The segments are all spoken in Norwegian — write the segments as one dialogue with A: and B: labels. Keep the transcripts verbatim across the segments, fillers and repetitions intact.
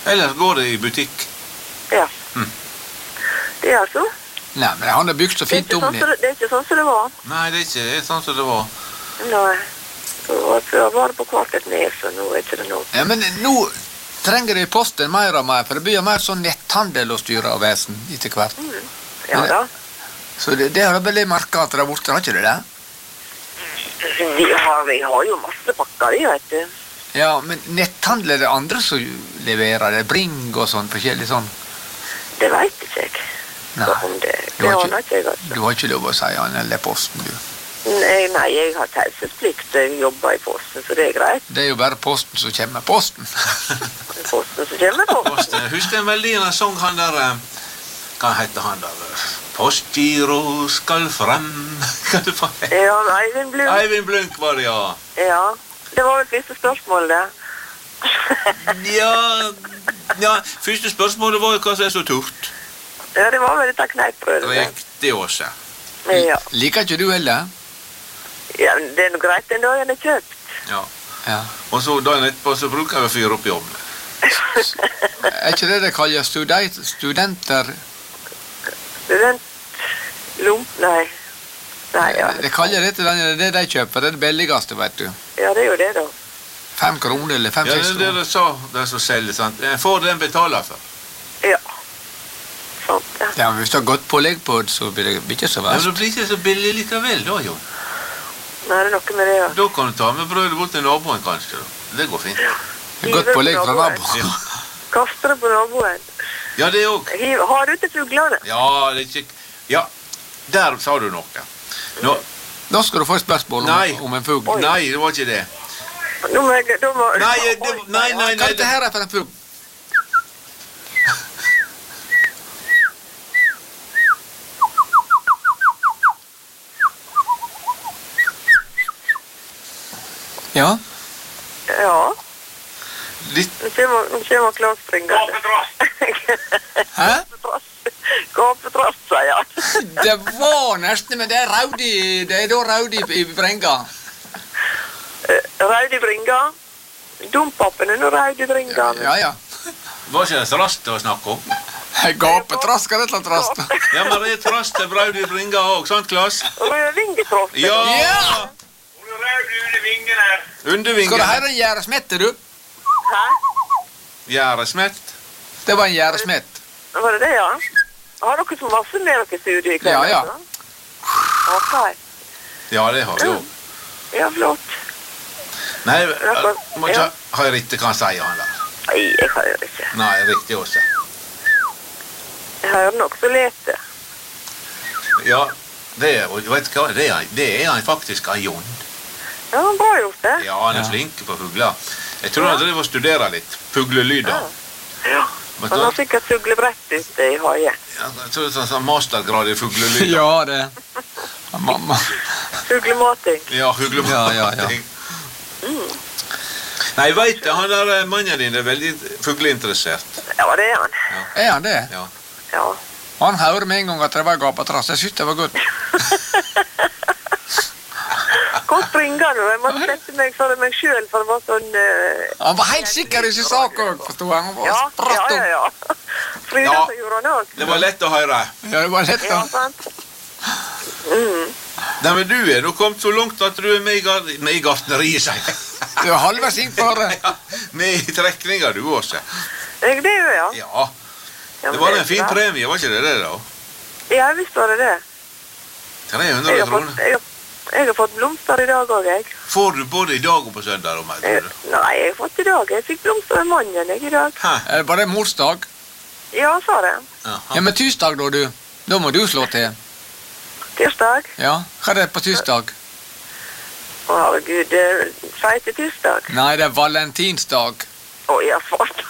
A: Ellers går det i butikk.
B: Ja.
A: Mm.
B: Det er altså.
C: Nei, men han har bygd så fint om
B: sånn
C: det.
B: det. Det er ikke sånn som det var.
A: Nei, det er ikke det er sånn som det var.
B: Nei. Før var det på hvert et nes, og nå er ikke det noe.
C: Ja, men nå trenger det posten mer og mer, for det blir mer sånn netthandel og styre av vesen etter hvert.
B: Mm. Ja da.
C: Så det, det har jeg veldig merket at det er borte, har ikke det det?
B: Vi har, vi har jo masse pakker, jeg vet du.
C: Ja, men netthandel er det andre som leverer det, Bring og sånn, forskjellig sånn.
B: Det vet ikke jeg.
C: Nei,
B: om det,
C: du,
B: det
C: har
B: aner
C: ikke,
B: ikke jeg, altså.
C: du har ikke lov å si han eller posten, du.
B: Nei, nei, jeg har taushetsplikt, jeg jobber i posten, så det er greit.
C: Det er jo bare posten som kommer, posten.
B: Posten som kommer på.
A: Posten. Husker en veldig en sang han der, hva heter han der? Postgiro skal frem. Hva det var?
B: Ja, Eivind Blunk.
A: Eivind Blunk var det, ja.
B: Ja, det var vel første spørsmål, det.
A: ja, ja, første spørsmålet var jo hva som er så turt.
B: Ja, det var vel dette kneippbrødet.
A: Riktig også.
B: Ja.
C: Liker ikke du heller?
B: Ja, det er noe greit den dagen er kjøpt.
A: Ja.
C: Ja.
A: Og så dagen etterpå så bruker vi å fyre opp i ovnen.
C: Er ikke det det kaller student, studenter?
B: Student... Lump... Nei. Nei, ja.
C: Det kaller det til den, det de kjøper, det er det billigste, vet du.
B: Ja, det er jo det da.
C: Fem kroner eller fem,
A: Ja,
C: seks
A: det er det
C: kroner.
A: de sa, det som selger, sant? En får den betaler for.
B: Ja. Sant, ja.
C: Ja, men hvis du har godt pålegg på det, så blir det ikke så
A: Men
C: verst.
A: det blir ikke så billig likevel da, jo.
B: Nei, det er noe med det, ja.
A: Da kan du ta med brødet bort til naboen, kanskje. Da. Det går fint.
C: Det er godt pålegg fra naboen.
A: Ja,
B: Kaster det på naboen.
A: ja det òg.
B: Hiv- Har du til fuglene?
A: Ja, det er ikke Ja, der sa du noe. Nå,
C: Da skal du få et spørsmål om,
A: Nei.
C: om en fugl.
B: Oi.
A: nei, det var ikke det.
B: Nå må jeg... Da må...
A: Nei, det, nei, nei,
C: Hva
A: nei.
C: er dette her er for en fugl? Ja?
B: Ja.
A: Litt
B: Nå kommer, nå kommer Klaus springende.
C: Hæ?
B: Gapetrass, sier jeg.
C: Det var nesten, men det er raudi, det er da raudi i brenga.
B: Raud i bringa. Dumpappen er nå raud i bringa.
C: Ja, ja.
A: Var ikke det trast å snakke om?
C: Gapetrask, hva er det til trast?
A: Ja, men det er trast til braud i bringa òg, sant, Klaus?
B: Rødvingetross.
A: Ja!
C: Ja!
A: Under
C: Skal du
A: vingen.
C: høre en gjæresmette, du?
B: Hæ?
A: Gjæresmett.
C: Det var en gjæresmett.
B: Var det det, ja? Har dere så masse med dere studie i kveld?
C: Ja, ja.
B: altså? Ok.
A: Ja, det har vi jo.
B: Ja, flott.
A: Nei, jeg må ikke ha riktig hva han sier, han der.
B: Nei, jeg hører ikke.
A: Nei, riktig også.
B: Jeg hører nok så lete.
A: Ja, det er, og vet du hva, det er, det er han faktisk av Jon.
B: Ja, bra gjort det.
A: Ja, han er
C: Ja.
A: flink på fugler. Jeg tror han driver og studerer litt. Fuglelyder.
B: Ja.
A: Men
B: Han
A: da-
B: har sikkert fuglebrett ute i hagen.
A: Ja, jeg tror det er sånn mastergrad i fuglelyder.
C: Ja, det. Mamma.
B: Fuglemating.
A: Ja, fuglemating.
C: Ja, ja, ja.
A: Nei, jeg vet det, han der eh, mannen din er veldig fugleinteressert.
B: Ja, det er han.
C: Er han det?
A: Ja.
B: Ja.
C: Han hørte med en gang at det var gapetrass. Jeg synes det var godt.
B: Kom springende. Jeg måtte sette meg for meg selv, for det var sånn... Uh,
C: Han var helt sikker i sin sak også, forstod han. Han var
B: ja, ja,
C: spratt
B: ja,
C: opp.
B: ja. Frida
A: Ja.
B: så gjorde han også.
A: Det var lett å høre.
C: Ja, det var lett
B: Ja,
C: da.
B: sant. Mm.
A: Nei, men du er nå kommet så langt at du er med i, gar med i gartneriet, sier jeg.
C: Du er halvveis inn på det.
A: Ja, med i trekninga du også.
B: Jeg det jo, ja.
A: Ja,
B: Ja,
A: det
B: men
A: var
B: er
A: en fin
B: bra.
A: premie, var ikke det det da?
B: Ja, visst var det det.
A: tre
B: Jeg
A: hundre
B: har fått,
A: kroner.
B: jeg har, jeg har fått blomster i dag også, jeg.
A: Får du både i dag og på søndag, om jeg
B: jeg.
A: tror det?
B: Nei, jeg har fått i dag. Jeg fikk blomster med mannen, jeg, i dag.
A: Hæ?
C: Er det bare morsdag?
B: Ja, sa det.
A: Jaha.
C: Ja, men tirsdag da, du. Da må du slå til.
B: Tirsdag.
C: Ja, hva er det på tirsdag?
B: Å, herregud, eh, feite tirsdag.
C: Nei, det er valentinsdag.
B: Å, jeg har fått.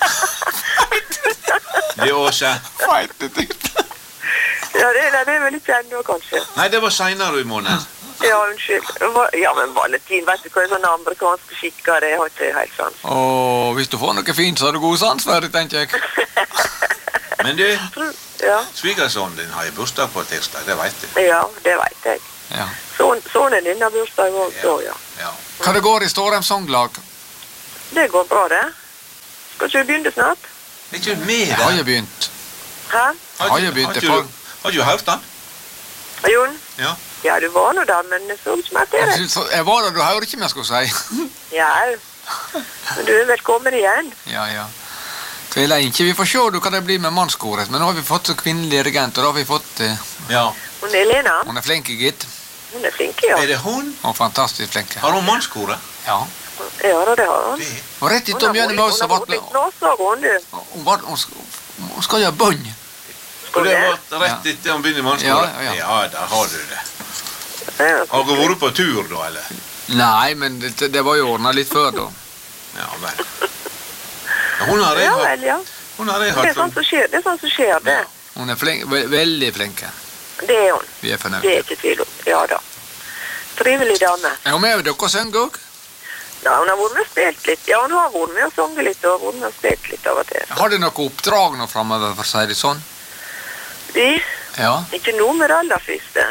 A: Det er også.
C: Feite tirsdag.
B: Ja, det, nei, det er vel ikke ennå, kanskje.
A: Nei, det var senere i måneden.
B: Ja, unnskyld. Va- Ja, men valentin, vet du hva er sånne amerikanske skikker? Det har ikke jeg helt sans.
C: Og hvis du får noe fint, så har du god sans for det, tenker jeg.
A: Men du,
B: Ja,
A: svigersonen din har jo bursdag på tirsdag, det vet du.
B: ja, det vet jeg.
C: Ja.
B: Son, sonen din har bursdag også, ja. ja.
A: Ja.
C: Hva det går i Stårheim Songlag?
B: Det går bra, det. Skal ikke vi begynne snart?
A: Er ikke du med
C: Jeg har
A: der?
C: jo begynt.
B: Hæ?
C: Jeg har jo begynt.
A: Har
C: det
A: ikke
C: for-
A: du, har ikke du hørt den?
B: Jon?
A: Ja.
B: Ja, du var nå da, men jeg så ikke mer til
C: Jeg
B: det.
C: synes- Jeg var der, du hører ikke hva jeg skulle si.
B: Ja, men du er velkommen igjen.
C: Ja, ja. Tviler ikke. Vi får se du, hva det blir med mannskoret. Men nå har vi fått så kvinnelig dirigent, og da har vi fått eh,
A: Ja.
B: Hun er Lena.
C: Hun er flink, gitt.
B: Hun er flink, ja.
A: Er det hun?
C: Hun er fantastisk flink.
A: Har hun mannskoret?
C: Ja.
B: Ja, da, det har hun.
A: Det.
C: Og rett
B: Hun
C: etter Bjørne Maus
B: hun har vært litt nåsag, hun, du.
C: Hun, var- hun, sk- hun skal gjøre bånd.
B: Skal
A: Og det
B: det?
A: var rett etter han begynner i mannskoret?
C: Ja, ja.
A: Ja, der har du det.
B: Ja,
A: Har du vært på tur da, eller?
C: Nei, men det, det var jo ordna litt før, da.
A: Ja, vel. Ja, hun har jeg
B: ja
A: hatt.
B: vel, ja.
A: Hun har jeg
B: Det er
A: hatt.
B: sånn som skjer, det er sånn som skjer, det.
C: Hun er flink, ve veldig flink.
B: Det er hun.
C: Vi er
B: Det er
C: fornøyde.
B: ikke tvil om. Ja da. Trivelig dame.
C: Er hun med og dere og synger òg?
B: Ja, hun har vært med og spilt litt. Ja, hun har vært med og sunget litt, og vært med og spilt litt av og til.
C: Har dere noe oppdrag nå framover, for å si det sånn?
B: Vi,
C: Ja.
B: ikke noe med det aller første,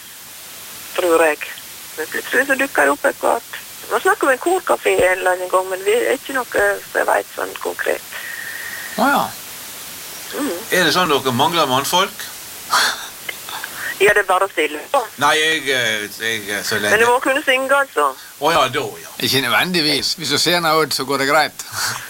B: tror jeg. Men plutselig så dukker det opp et hvert. Nå snakker vi en korkafé en eller annen gang, men vi er ikke noe som jeg vet sånn konkret.
C: Å ja.
B: Mm.
A: Er det sånn dere mangler mannfolk?
B: Ja, det er bare å stille på.
A: Nei, jeg, eh, jeg er så
B: Men
A: lenge.
B: du må kunne synge, altså.
A: Å ja, da, ja.
C: Ikke nødvendigvis. Hvis du ser noe ut, så går det greit.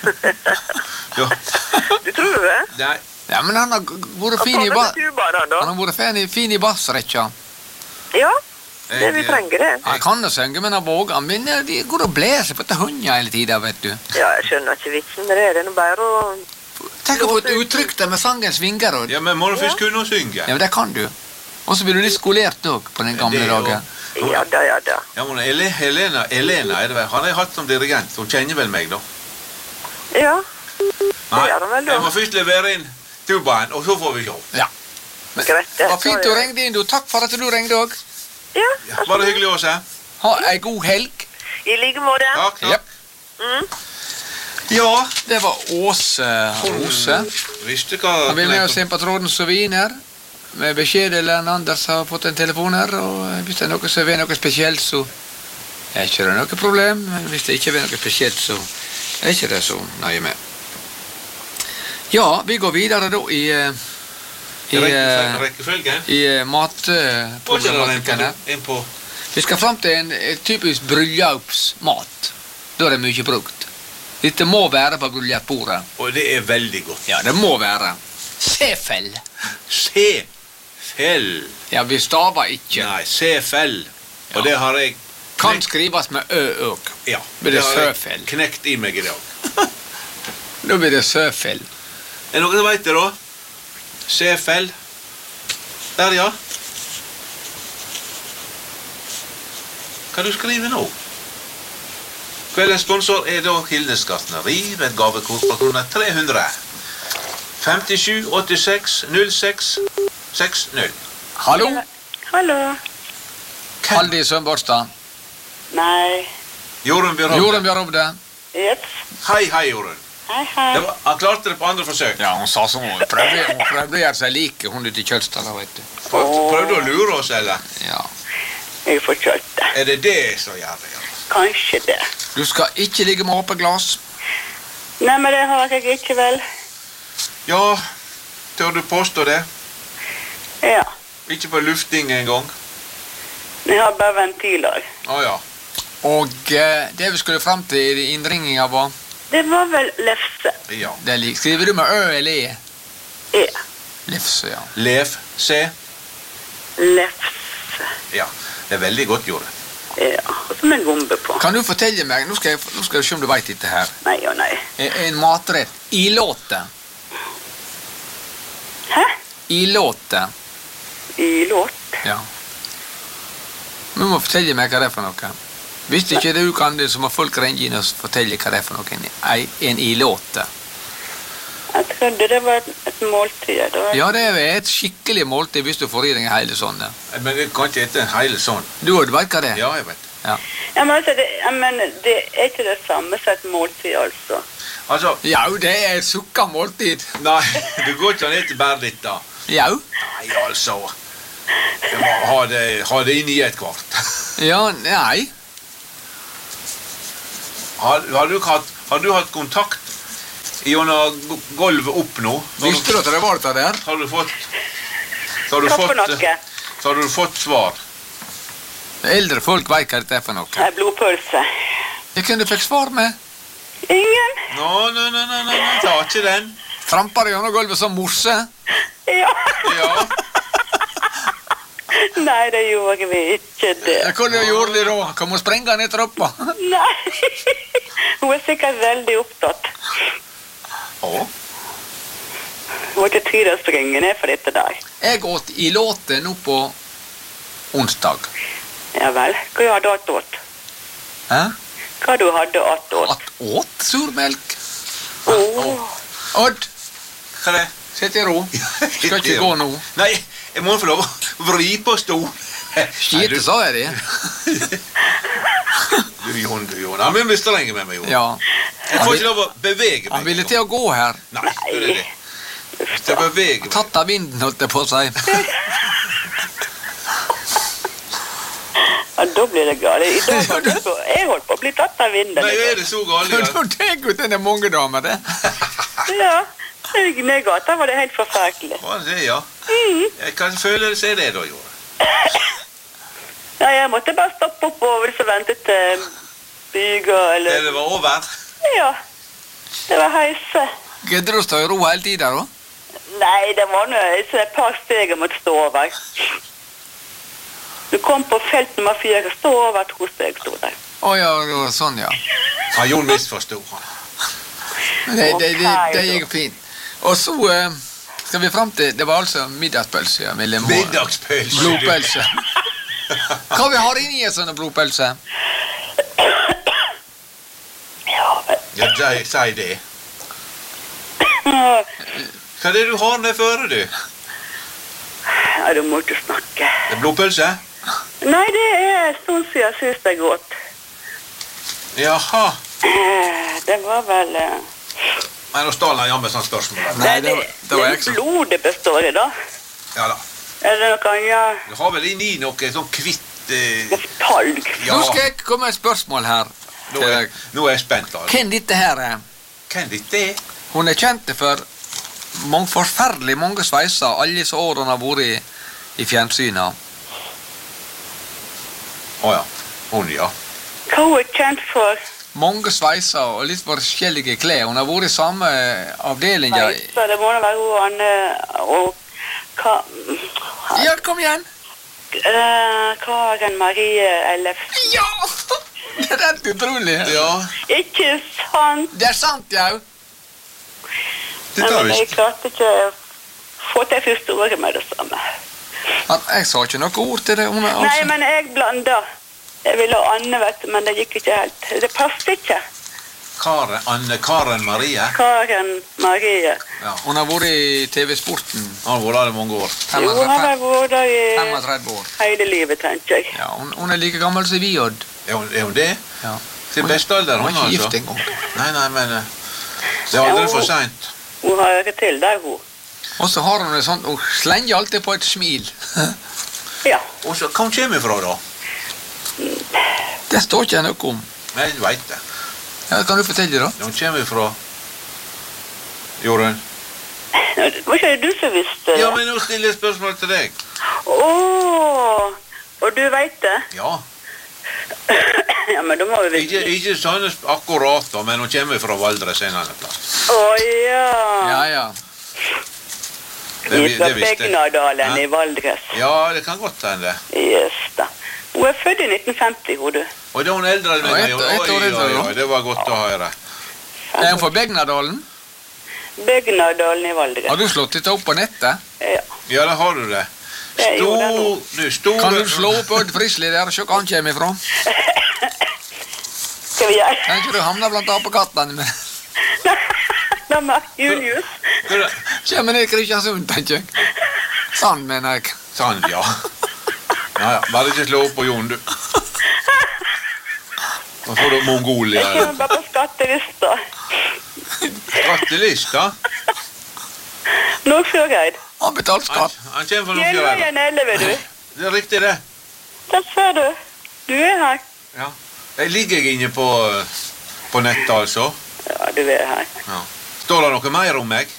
A: ja.
B: Du tror det?
A: Nei,
C: Ja, men han har g- vært
B: Han
C: fin i,
B: tar
C: ba
B: med seg tuba, da,
C: han
B: da.
C: har vært fin i, fin i bassrekka.
B: Ja, det
A: jeg,
B: vi trenger det.
C: Han kan jo synge, men han våger. Men eh, de går og blæser på dette hunden hele tida, vet du.
B: Ja, jeg skjønner ikke vitsen med det. Det er nå bare å...
C: Tenk å få et uttrykk der med sangens vinger. Og,
A: ja, men må du først kunne synge?
C: ja, men det kan du. Og så blir du litt skolert òg på den gamle
A: Det er jo-
C: dagen.
B: Ja da, ja da.
A: Ja, men Ele- Helena, Elena er det vel? Han har jeg hatt som dirigent. Hun kjenner vel meg, da?
B: Ja,
A: Nei,
B: gjør han vel da.
A: jeg må først levere inn tubaen, og så får vi se.
C: Ja.
B: greit det.
C: Det var fint du ringte inn, du. Takk for at du ringte òg.
B: Ja,
A: Ja, bare hyggelig å se.
C: Ha ei god helg.
B: i like måte.
A: Takk, takk.
C: Jep.
B: Mm.
C: Ja, det var Åse Rose.
A: Visste hva...
C: Han vil med oss inn på tråden som viner. Med beskjed eller en Anders har fått en telefon her, og hvis det er noe som er noe spesielt, så er ikke det noe problem. Men hvis det ikke er noe spesielt, så er ikke det så nøye med. Ja, vi går videre da i eh, i,
A: Rekkefølgen.
C: eh,
A: Rekkefølgen.
C: i eh,
A: Var ikke det en
C: matproblematikken her.
A: på, en på...
C: Vi skal fram til en, en typisk bryllupsmat. Da er det mye brukt. Dette må være på bryllupsbordet.
A: Og det er veldig godt.
C: Ja, det må være. Sefell.
A: Se fell.
C: Ja, vi staver ikke.
A: Nei, se fell. Og
C: Ja.
A: det har jeg...
C: Kan skrives med ø òg.
A: Ja,
C: Blir det
A: har jeg
C: søfell?
A: knekt i meg i dag.
C: Da blir det søfell.
A: Er det noen som vet det da? Se fell. Der, ja. Hva du skriver nå? Kveldens sponsor er da Hildes Gartneri ved et gavekort på kroner tre hundre. femtisju åttiseks null seks seks null.
C: Hallo?
B: Hallo.
C: Haldi Sønborstad.
B: Nei.
A: Jorunn Bjørhovde.
C: Jorunn Bjørhovde.
B: Jepp.
A: Hei, hei, Jorunn.
B: Hei, hei.
A: Det var- Han klarte det på andre forsøk.
C: Ja, hun sa sånn. Hun prøvde, hun prøvde å gjøre seg lik hun ute i Kjølstad, da, vet du.
A: Prøv- Prøvde å lure oss, eller?
C: Ja.
B: Jeg får kjøtt det.
A: Er det det som gjør det? Ja?
B: Kanskje det.
C: Du skal ikke ligge med åpent glass.
B: Nei, men det har jeg ikke vel.
A: Ja, tør du påstå det?
B: Ja.
A: Ikke på lufting engang?
B: Jeg har bare ventiler.
A: Å ja.
C: Og eh, det vi skulle fram til i innringinga var
B: Det var vel lefse.
A: Ja.
C: det er lik. Skriver du med ø eller e?
B: E.
C: Lefse, ja.
A: Lev, se.
B: Lefse.
A: Ja, det er veldig godt, Jorunn.
B: Ja, og som en gombe på.
C: Kan du fortelle meg, nå skal jeg, nå skal jeg se om du vet dette her,
B: Nei og nei.
C: en, en matrett. Ilåte.
B: Hæ?
C: Ilåte.
B: I låt?
C: Ja. Du må fortelle meg hva det er for noe. Hvis ikke du kan det, så må folk ringe inn og fortelle hva det er for noe. En, ei- en ilåte.
B: Jeg trodde det var et, et måltid. Det var...
C: Ja, det er et skikkelig måltid hvis du får i deg en hele sånn.
A: Men jeg kan ikke ete en hel sånn.
C: Du, du vet hva det er?
A: Ja, jeg vet.
C: Ja.
B: Ja, men, altså, det, ja, men det er ikke det samme som et måltid, altså.
A: Altså,
C: Ja, det er et sukka måltid.
A: nei, det går ikke an å ete bare litt, da.
C: Ja.
A: Nei, altså. Jeg må ha det, ha det inni et kvart.
C: Ja, nei.
A: Har, har, du hatt, har du hatt kontakt gjennom gulvet opp nå.
C: Visste du at det var det der?
A: Har du fått... Så har du
B: Hva for
A: fått...
B: noe?
A: Så har du fått svar.
C: Eldre folk vet hva det er for noe.
B: Nei, blodpølse.
C: Det kunne du fikk svar med.
B: Ingen?
A: Nå, nå, nå, nå, nå, nå, ta ikke den.
C: Trampar gjennom gulvet som morse.
B: Ja.
A: Ja.
B: Nei, det gjorde vi ikke det.
C: Hva gjorde de da? Kom og sprenge ned trappa.
B: Nei. Hun er sikkert veldig opptatt.
A: Å?
B: Hun var ikke tid å springe ned for dette der.
C: Jeg åt i låte nå på onsdag.
B: Ja vel, hva du hadde åt åt?
C: Hæ?
B: Hva du hadde åt åt?
C: At åt surmelk.
B: Åh.
C: Odd,
A: Hva er det?
C: sitt i ro. Skal ikke gå nå.
A: Nei, jeg må få lov å vri på stol.
C: Skite, sa jeg det.
A: Du, Jon, du, Jon. Han vil bli streng med meg, Jon.
C: Ja.
A: Jeg får ikke lov å bevege meg.
C: Han ville til å gå her.
A: Nei, det er det. Jeg skal bevege meg.
C: Tatt av vinden, holdt jeg på å si.
B: Ja, da blir det galt. I dag var det så... Jeg holdt på å bli tatt av vinden.
A: Nei, er det så galt?
C: Du tenker ut denne mange damer, det.
B: Ja, i Negata var det helt forferdelig.
A: Hva er det, ja?
B: Mm.
A: Jeg kan føle det seg det da, Jon.
B: Ja, jeg måtte bare stoppe oppover så ventet til byga, eller...
A: Det var over.
B: Ja, det var heise.
C: Gidder du å stå i ro hele tiden, da?
B: Nei, det var noe, så et par steg jeg måtte stå over. Du kom på felt nummer fire, stå over to steg, stod der.
C: Å ja, det var sånn, ja.
A: Ja, Jon misforstod han.
C: Men Det, det, det, det gikk fint. Og så eh, skal vi frem til, det var altså middagspølse, ja, med lemon.
A: Middagspølse.
C: Blodpølse. Hva vi har inni en sånn blodpølse?
B: Ja, men...
A: Ja, si- si det. Hva er det du har ned føre, du?
B: Ja, du må ikke snakke.
A: Det er blodpølse?
B: Nei, det er sånn siden jeg synes det er godt.
A: Jaha.
B: Eh, Det var vel... eh,
A: Nei, nå stål han jammen sånn spørsmål.
C: Nei, det var- det var jeg
B: det
C: som-
B: blodet består i da.
A: Ja da.
B: Er det noe annet?
A: Du har vel inni noe sånn kvitt... Eh,
B: Talg.
A: ja,
C: Nå skal jeg komme med et spørsmål her.
A: nå
C: til
A: er,
C: deg.
A: nå er jeg spent, altså.
C: Hvem dette her er?
A: Hvem dette er?
C: Hun er kjent for mange, forferdelig mange sveiser, alle disse årene har vært i, i fjernsynet.
A: Åja, hun ja.
B: Hva hun er kjent for?
C: Mange sveiser og litt forskjellige klær. Hun har vært i samme avdeling. Ja,
B: Nei, så det må da være hun Anne og... Ka,
C: ja kom igjen.
B: eh, Karen Marie Ellef.
C: Ja! Det er rett utrolig.
A: Ja,
B: Ikke sant?
C: Det er sant, ja.
A: det
B: Nei,
A: tar
B: men jeg
A: visst.
B: klarte ikke å få til første ordet med det samme.
C: At jeg sa ikke noe ord til det. Hun er
B: Nei,
C: altså...
B: men jeg blanda. Jeg ville ha Anne, vet du, men det gikk ikke helt. Det passet ikke.
A: Karen, Anne Karen Marie.
B: Karen Marie.
A: Ja,
C: Hun har vært i T V-sporten
A: han har vært der i mange år.
B: Jo, hun har vel vært der i
C: femogtretti år.
B: hele livet, tenker jeg.
C: Ja, hun, hun er like gammel som vi, Odd.
A: Er hun, er hun det?
C: Ja.
A: Til bestealder,
C: Hun
A: hun
C: er ikke
A: altså.
C: gift engang.
A: Nei, nei, men... eh, Det er aldri
B: Ja,
A: for
B: hun-
A: sent.
B: Hun har ikke til der, hun.
C: Og så har hun det sånn, hun slenger alltid på et smil.
B: Ja.
A: Og så, hva hun kommer fra da?
C: Det står ikke noe om.
A: Nei, jeg vet det.
C: Ja, kan du fortelle da?
A: Hun kommer fra... Jorunn?
B: Var ikke det du som visste det?
A: Ja, men nå stiller jeg spørsmål til deg.
B: Åh, og du vet det?
A: Ja,
B: Ja, men da må vi
A: ikke,
B: vite.
A: ikke sånn akkurat da, men hun kommer fra Valdres en annen plass.
B: Åh, ja.
C: Ja, ja.
A: Det, vi-
B: Fra
A: det visste jeg.
B: Begnadalen
A: Ja.
B: i Valdres.
A: Ja, det kan godt hende.
B: Yes, da. Hun er født i nitten femti, hun, du.
A: Og da er hun eldre enn
C: Ja,
A: meg.
C: ett-
A: Oi,
C: ett år
A: oi,
C: eldre,
A: oi,
C: da.
A: oi, det var godt å høre.
C: Er hun fra Begnadalen?
B: Begnadalen i Valdres.
C: Har du slått dette opp på nettet?
B: Ja.
A: Ja, da har du det.
B: Det gjorde jeg nå.
A: Stor, du, store...
C: Kan du slå opp Odd Frisley der og se hva han kommer ifra?
B: Skal vi gjøre?
C: Kan ikke du havne blant apekattene med?
B: Da med Julius.
A: Hva er det?
C: Kommer ned i Kristiansund, tenker jeg. Sånn, mener jeg.
A: Sand, ja. Ja, ja. Bare ikke slå opp på Jon, du. Nå får du Mongolia.
B: Jeg kommer bare på skattelista.
A: Skattelista.
B: Nordfjordeid.
C: Han betalte
A: Han,
C: skatt.
A: han kommer fra
B: Gjelveien
A: Nordfjordeid.
B: elleve, du.
A: Det er riktig, det.
B: Der ser du. Du er her.
A: Ja. Jeg ligger inne på, på nettet, altså.
B: Ja, du er her.
A: Ja. Står noe mer om meg?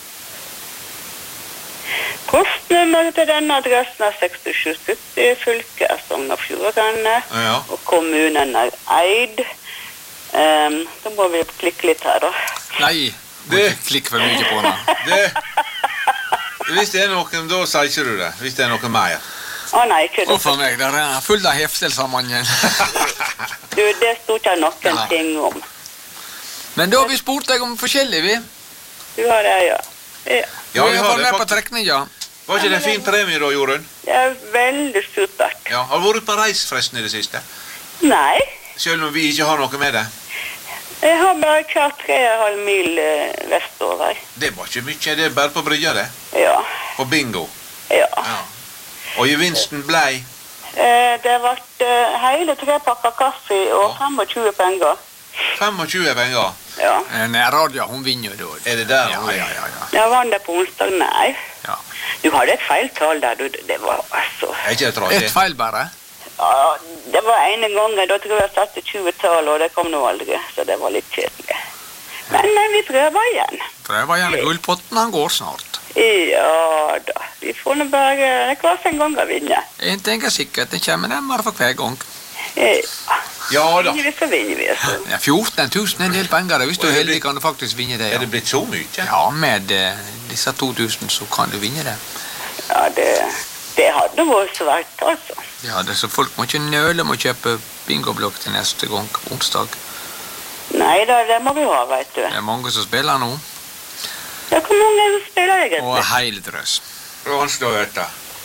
B: Postnummeret til denne adressen er sekstisju sytti, fylket er Sogn og Fjordane,
A: Ja.
B: og kommunen er Eid. Um, da må vi klikke litt her, da.
C: Nei, må
A: Det-
C: ikke klikke for mye på den.
A: Det, hvis det er noe, da sier ikke du det. Hvis det er noe mer.
B: Å nei, ikke
C: Å,
B: det.
C: for meg, der er full av heftelsammanheng.
B: Du, det stod ikke noen
C: Ja.
B: ting om.
C: Men da har vi spurt deg om forskjellig, vi.
B: Du har det, ja. Ja.
A: Ja,
C: vi
A: vi
C: har
A: har
C: vært
A: det.
C: med på
A: faktisk.
C: trekninga.
A: Var ikke det en fin premie da, Jorunn?
B: Det er veldig supert.
A: Ja. Har du vært på reis forresten i det siste?
B: Nei,
A: Selv om vi ikke har noe med det.
B: jeg har bare kjørt tre og en halv mil eh, vestover.
A: Det var ikke mye, det er bare på brygja det.
B: Ja,
A: På bingo.
B: ja.
A: Ja. Og gevinsten blei
B: Eh, det har vært eh, hele tre pakker kaffe og tjuefem penger.
A: tjuefem penger.
B: Ja.
C: Nærradia, hun vinner jo da.
A: Er det der?
C: Ja, ja, ja. ja.
B: Jeg vant det på onsdag, nei.
C: ja.
B: Du hadde et feil tall der, du. Det var altså...
A: Er ikke det trasig?
C: Et feil bare.
B: Ja, det var ene gangen, da tror jeg jeg satte tjue-tall, og det kom nå aldri, så det var litt kjedelig. Men eh, vi prøver igjen.
C: Prøver igjen. Gullpotten, han går snart.
B: Ja da, vi får nå bare det er hver sin gang å vinne.
C: En ting er sikkert, den kommer nærmere for hver gang.
B: Ja,
A: Ja da.
B: vinner vi så vinner vi. Så.
C: Ja, fjorten tusen er en del penger. da. Hvis du
A: Og
C: er
A: er det
C: heldig,
A: blitt-
C: kan du faktisk vinne det.
A: Er
C: Ja,
A: det blitt så mye?
C: ja med eh, disse to tusen så kan du vinne det.
B: Ja, det, det hadde vært svært, altså.
C: Ja, det er så folk må ikke nøle med å kjøpe bingoblokk til neste gang, onsdag.
B: Nei da, det må vi ha, vet du.
C: Det er mange som spiller nå,
B: Ja, hvor mange er det som spiller
C: og
B: egentlig?
C: en hel drøss.
A: Vanskelig å vite.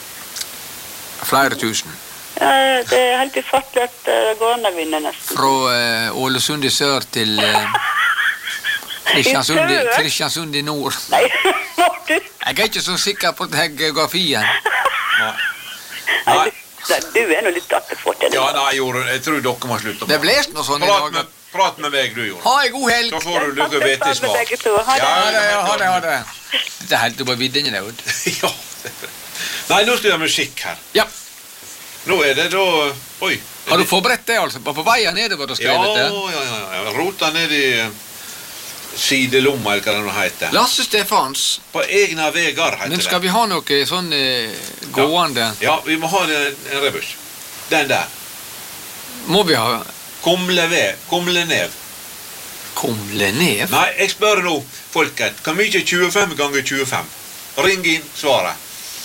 C: Flere tusen.
B: Ja, det er helt ufattelig at eh, det går an å vinne nesten.
C: Fra eh, Ålesund i sør til eh, Kristiansund, i,
B: I sør?
C: Kristiansund i nord.
B: Nei, må du?
C: Jeg er ikke så sikker på geografien.
A: Nei.
B: Nei,
A: Nei.
B: du, du er nå litt attefått til det.
A: Ja, nei, Jorunn, jeg tror dere må slutte.
C: Det blåser noe sånn i
A: Prat
C: dag.
A: med, prat med meg, du, Jorunn.
C: Ha en god helg.
A: Så får du noe vite i svar.
B: Begge to. Ha det.
C: Ha det, ha det, ha det. Dette er helt oppe på vidden, det.
A: Ja. Nei, nå skal vi ha musikk her.
C: Ja.
A: Nå er det da... Oi.
C: Har du forberedt det, altså? På veien nedover og
A: Ja,
C: skrevet det?
A: ja, ja, ja. Rota ned i eh, sidelomma, eller hva det nå heter.
C: Lasse Stefans,
A: På egna vegar, heter
C: men
A: det.
C: skal vi ha noe sånn eh, gående?
A: Ja, vi må ha en, en rebus. Den der.
C: Må vi ha
A: Kumle ved, kumle nev.
C: kumle ned?
A: Nei, jeg spør nå, folket, hvor mye er tjuefem ganger tjuefem? Ring inn svaret.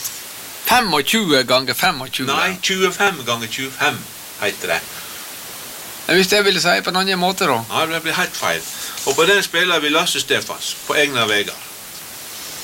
C: tjuefem ganger tjuefem?
A: Nei, tjuefem ganger tjuefem, heter det.
C: Men hvis jeg ville si på en annen måte, da?
A: Ja, det blir helt feil. Og på den spiller vi Lasse Stefans, på egna vegar.